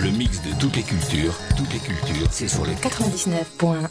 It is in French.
Le mix de toutes les cultures, c'est sur le 99.1.